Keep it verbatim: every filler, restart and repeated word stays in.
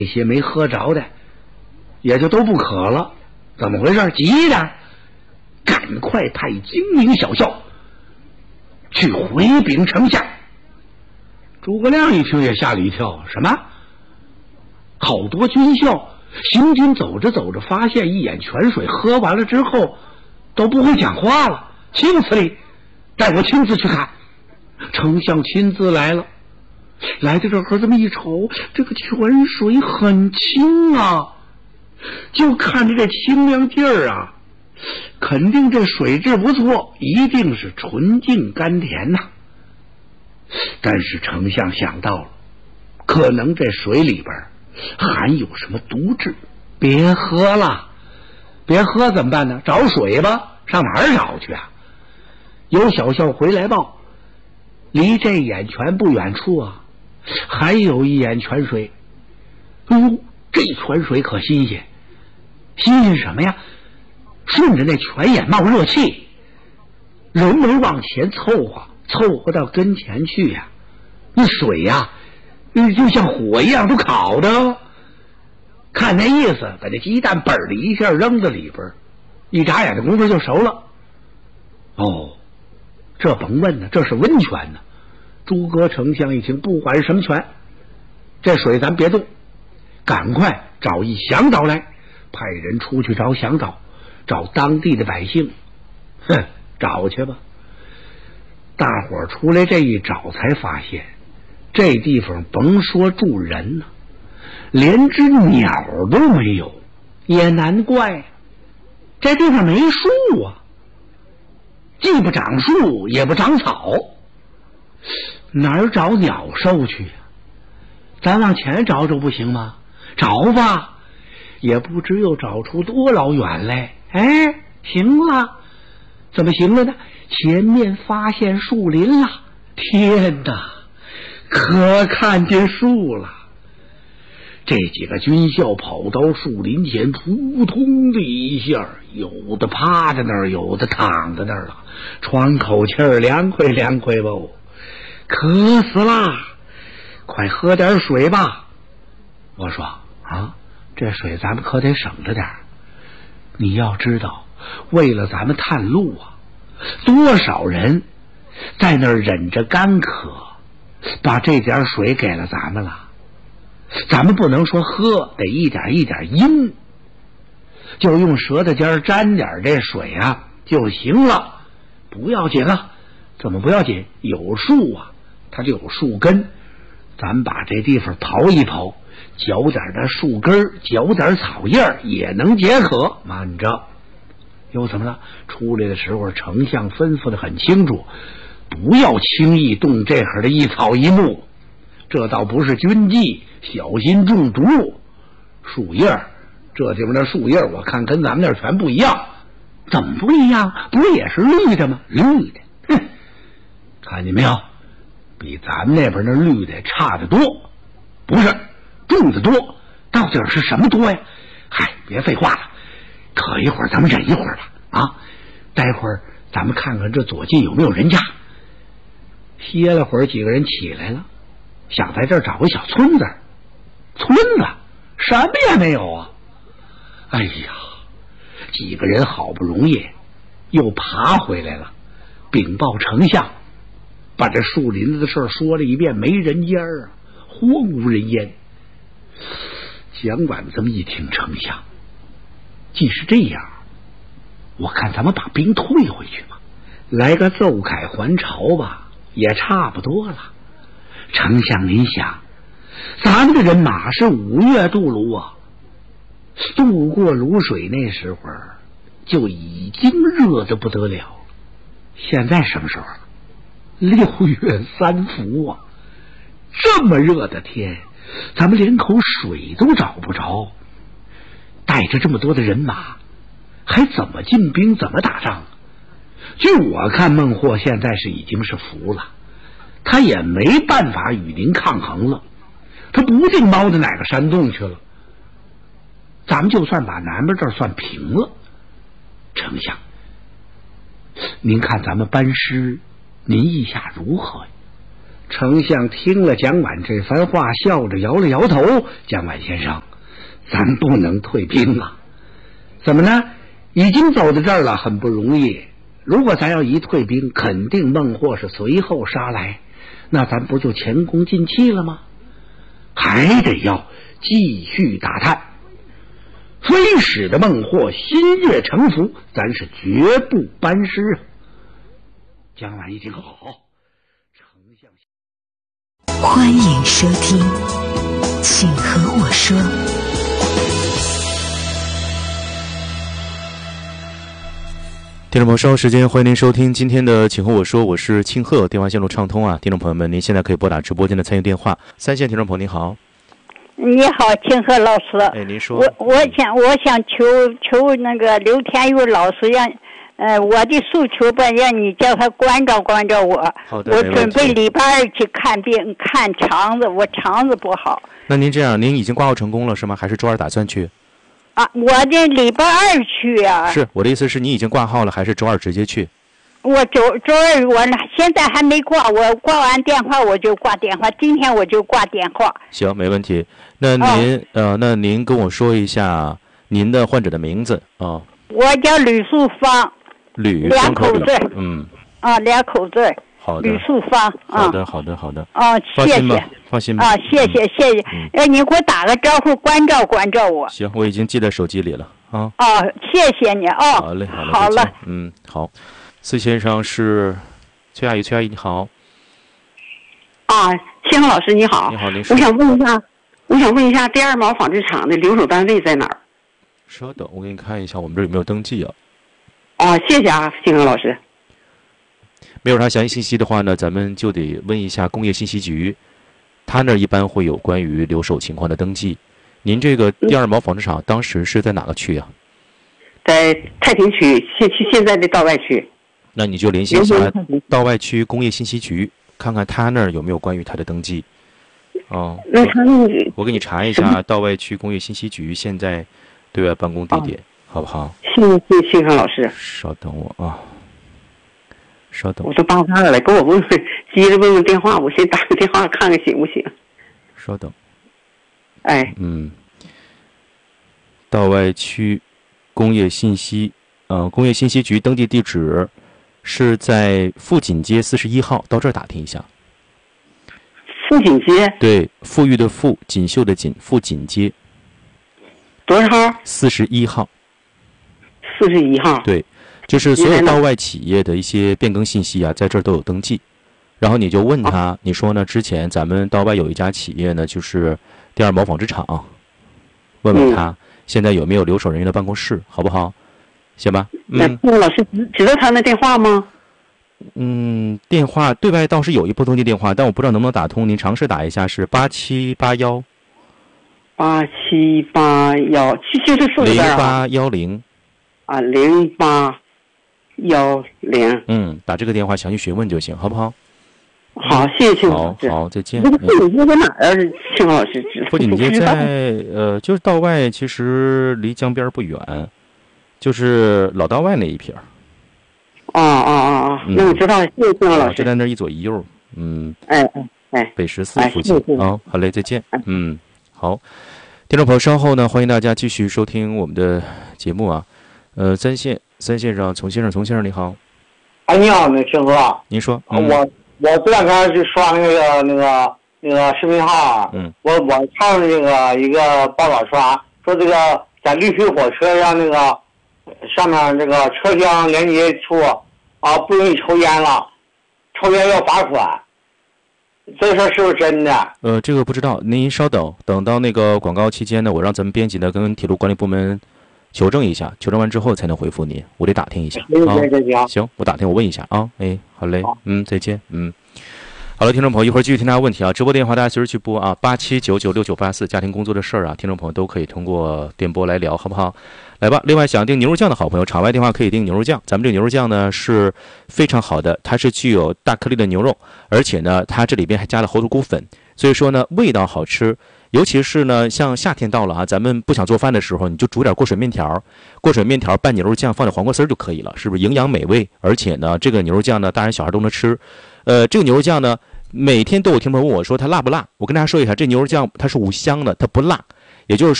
那些没喝着的也就都不渴了。怎么回事？急的，赶快派精明小校去回禀丞相。诸葛亮一听也吓了一跳，什么？好多军校行军走着走着，发现一眼泉水，喝完了之后都不会讲话了。青司令，带我亲自去看。丞相亲自来了，来到这儿这么一瞅，这个泉水很清啊，就看着这清凉劲儿啊，肯定这水质不错，一定是纯净甘甜呐、啊。但是丞相想到了，可能这水里边含有什么毒质，别喝了。别喝怎么办呢？找水吧。上哪儿找去啊？有小校回来报，离这眼泉不远处啊，还有一眼泉水。哎呦，这泉水可新鲜。新鲜什么呀？顺着那泉眼冒热气，人们往前凑合，凑合到跟前去呀、啊，那水呀、啊，就像火一样都烤的。看那意思，把这鸡蛋嘣的一下扔到里边，一眨眼的功夫就熟了。哦，这甭问呢，这是温泉呢。诸葛丞相一听，不管是什么泉，这水咱别动，赶快找一向导来，派人出去找向导，找当地的百姓。哼，找去吧。大伙儿出来这一找，才发现这地方甭说住人呢、啊，连只鸟都没有。也难怪，这地方没树啊，既不长树也不长草，哪儿找鸟兽去呀、啊？咱往前找找不行吗？找吧，也不知又找出多老远来。哎，行了。怎么行了呢？前面发现树林了。天哪，可看见树了。这几个军校跑到树林前，扑通的一下，有的趴在那儿，有的躺在那儿了，喘口气儿，凉快凉快吧。渴死啦，快喝点水吧。我说啊，这水咱们可得省着点。你要知道，为了咱们探路啊，多少人在那儿忍着干渴，把这点水给了咱们了。咱们不能说喝，得一点一点饮，就用舌头尖沾点这水啊就行了，不要紧了。怎么不要紧？有树啊，它就有树根，咱们把这地方刨一刨，嚼点的树根，嚼点草叶也能解渴。慢着，又怎么了？出来的时候丞相吩咐的很清楚，不要轻易动这会儿的一草一木，这倒不是军纪，小心中毒。树叶，这地方的树叶我看跟咱们那儿全不一样。怎么不一样？不也是绿的吗？绿的，哼，看见没有？比咱们那边那绿的差得多。不是，种的多。到底是什么多呀？嗨，别废话了，渴一会儿咱们忍一会儿吧。啊，待会儿咱们看看这左近有没有人家。歇了会儿，几个人起来了，想在这儿找个小村子。村子什么也没有啊！哎呀，几个人好不容易又爬回来了，禀报丞相，把这树林子的事说了一遍，没人烟啊，荒无人烟。蒋琬这么一听，丞相，既是这样，我看咱们把兵退回去吧，来个奏凯还朝吧，也差不多了。丞相您想，咱们的人马是五月渡泸啊，渡过泸水那时候就已经热得不得了。现在什么时候？六月三伏啊，这么热的天，咱们连口水都找不着，带着这么多的人马，还怎么进兵，怎么打仗？据我看，孟获现在是已经是服了，他也没办法与您抗衡了，他不定猫到哪个山洞去了。咱们就算把南边这儿算平了，丞相，您看咱们班师，您意下如何？ 丞相听了蒋琬这番话，笑着摇了摇头：“蒋琬先生，咱不能退兵了。怎么呢？已经走到这儿了，很不容易。如果咱要一退兵，肯定孟获是随后杀来，那咱不就前功尽弃了吗？还得要继续打探，非使得孟获心悦诚服，咱是绝不班师啊。”蒋琬一听，好，丞相。 欢迎收听，请和我说。 听众朋友，稍后时间欢迎您收听今天的请和我说，我是庆贺，电话线路畅通啊，听众朋友们，您现在可以拨打直播间的参与电话。三线听众朋友您好。 你好，庆贺老师。 哎，您说。 我我想我想求求那个刘天玉老师让，呃，我的诉求吧，让你叫他关照关照我。 好的， 我准备礼拜二去看病，看肠子，我肠子不好。 那您这样，您已经挂号成功了是吗？还是周二打算去？ 啊，我这礼拜二去啊。 是，我的意思是你已经挂号了，还是周二直接去？ 我周周二我现在还没挂，我挂完电话我就挂电话，今天我就挂电话。 行，没问题。那您、哦、呃，那您跟我说一下您的患者的名字啊、哦。 我叫吕素芳。 吕两口字。 嗯。 啊，两口字。 好的。 吕素芳。 好的，好的，好的。 啊，谢谢。 放心吧。 啊，谢谢，谢谢。哎、嗯，你给我打个招呼，关照关照我。 行，我已经记在手机里了啊。 哦，谢谢你哦。 好嘞，好嘞。 好了。 嗯，好。四先生是崔阿姨，崔阿姨你好。 啊，谢恒老师你好。 你好，您说。 我想问一下，我想问一下，第二毛纺织厂的留守单位在哪儿？ 稍等，我给你看一下，我们这有没有登记啊？ 啊，谢谢啊，谢恒老师。 没有啥详细信息的话呢，咱们就得问一下工业信息局，他那儿一般会有关于留守情况的登记。您这个第二毛纺织厂当时是在哪个区啊？ 在太平区，现现在的道外区。 那你就联系一下道外区工业信息局，看看他那儿有没有关于他的登记。哦， 那他那我给你查一下道外区工业信息局现在对外办公地点，哦、好不好？ 谢谢谢恒老师。 稍等我啊，稍等。 我都扒他了，给我问问，接着问问电话，我先打个电话看看行不行？ 稍等。 哎。 嗯。道外区工业信息，呃，工业信息局登记地址。是在富锦街四十一号，到这儿打听一下。 富锦街？ 对，富裕的富，锦绣的锦，富锦街。 多少号？ 四十一号。 四十一号。 对，就是所有道外企业的一些变更信息啊，在这儿都有登记。然后你就问他，啊、你说呢？之前咱们道外有一家企业呢，就是第二毛纺织厂，问问他、嗯、现在有没有留守人员的办公室，好不好？行吧， 那那老师知道他那电话吗？ 嗯，电话对外倒是有一部登记电话，但我不知道能不能打通。您尝试打一下，是八七八幺八七八幺，就就是四个字啊。零八幺零啊，零八幺零。 嗯，打这个电话详细询问就行，好不好？ 好，谢谢庆老师。 好，好，再见。 这个富锦街在哪儿啊？庆老师知道？ 富锦街在呃，就是道外，其实离江边不远。就是老道外那一片儿。 哦哦哦哦，那我知道，谢谢老师。 就在那一左一右，嗯。 哎哎哎。 北十四附近啊、哦，好嘞，再见。嗯，好，听众朋友，稍后呢，欢迎大家继续收听我们的节目啊。呃，三线三线上，丛先生，丛先生你好。 哎，你好，那青哥。 您说。 嗯、我我这两天去刷那个那个那个视频号啊， 嗯， 我我看那个一个报道刷说这个在绿皮火车上那个。上面这个车厢连接处啊，不允许抽烟了，抽烟要罚款，这事儿是不是真的？ 呃，这个不知道，您稍等，等到那个广告期间呢，我让咱们编辑呢跟铁路管理部门求证一下，求证完之后才能回复您，我得打听一下。 行行行行， 行，我打听我问一下啊，哎，好嘞，好嗯，再见，嗯。好了，听众朋友，一会儿继续听大家问题啊！直播电话大家随时去拨啊，八七九九六九八四，家庭工作的事儿啊，听众朋友都可以通过电波来聊，好不好？来吧，另外想订牛肉酱的好朋友，场外电话可以订牛肉酱。咱们这个牛肉酱呢是非常好的，它是具有大颗粒的牛肉，而且呢，它这里边还加了猴头菇粉，所以说呢，味道好吃。尤其是呢，像夏天到了啊，咱们不想做饭的时候，你就煮点过水面条，过水面条拌牛肉酱，放点黄瓜丝就可以了，是不是营养美味？而且呢，这个牛肉酱呢，大人小孩都能吃。呃，这个牛肉酱呢。 每天都有听众问我说它辣不辣？我跟大家说一下，这牛肉酱它是五香的，它不辣。也就是